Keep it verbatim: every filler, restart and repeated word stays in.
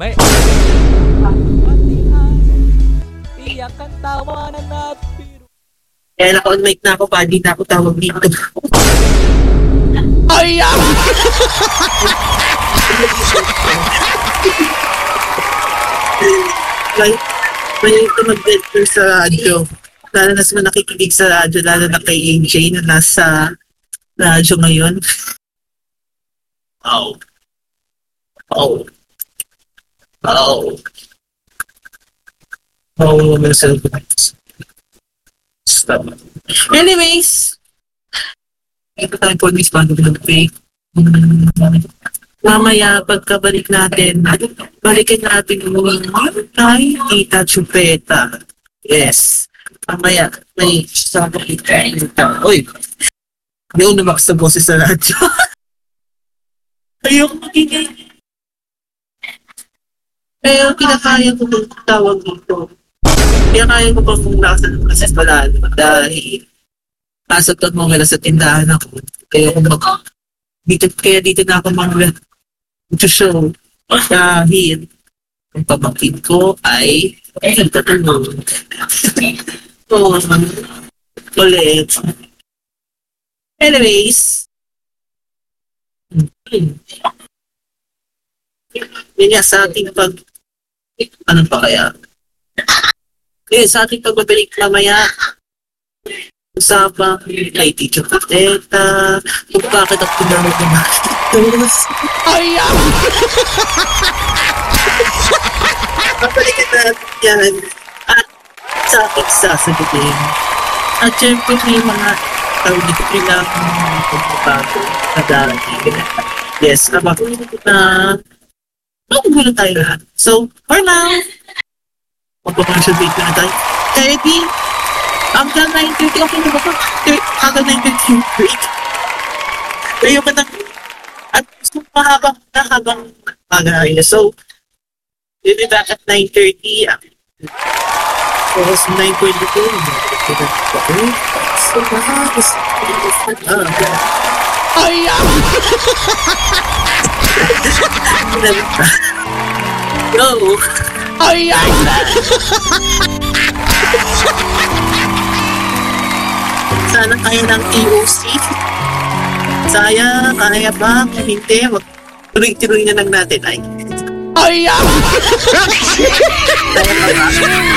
May pati ay iyak ang tawanan at biro. Kaya naka-on mic na ako, pa, di na ako tawag dito. Ay, ah! May, may ito mag-enter sa radyo. Lalo na sa mga nakikinig sa radyo, lalo na kay A J na nasa radyo ngayon. Oh. Oh. Oh. Oh, may cellphone. Stop. Anyways, ito tayo po this bago pinag-pay. Mamaya, pagkabalik natin, balikin natin yung kay Tita Chupeta. Yes. Mamaya, may sama kita. Uy! Hindi ako namak sa boses sa radyo. Ayoko magiging. Kaya kinakaya ko kung tawag dito. Kaya kaya ko pa kung nakasan ng kasi pala dahil pasok at mga sa tindahan ako. Kaya kung mag dito, kaya dito na ako mga to show dahil ang pamangkin ko ay nagtatanong. So, ulit. Anyways, yun nga sa ating pag ano pa kaya? Eh, sa ating pagbabalik mamaya usapang kay Tito Pateta kung bakit ako pinamag na makitos. Ay, ah! Kapalikin natin yan at sa aking sasagutin. At syempre may mga tawag dito kailangan mga pagbabago na darating. Yes, about na magugulo tayo lahat. So, for now, magpapang-show date na tayo. thirty hanggang nine thirty, okay na ba po? Hanggang nine thirty yung break. Kaya ba na, at gusto mahabang na habang mag-aaya. So, we'll be back at nine thirty. So, it's nine twenty-two. So, mahapos. Ay, ah! Go! Ay, ah! Sana kaya ng T O C. Saya, kaya ba? Kung hindi, wag tuloy-tuloy na lang natin. Ay, Ay, ah! kaya ba?